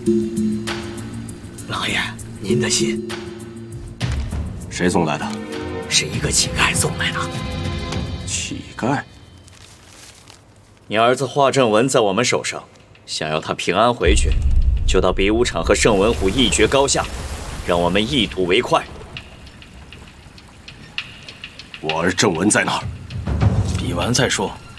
老爷，您的信谁送来的？ 是一个乞丐送来的。 乞丐？ 你儿子华正文在我们手上，想要他平安回去，就到比武场和盛文虎一决高下，让我们一睹为快。 我儿正文在哪儿？ 比完再说。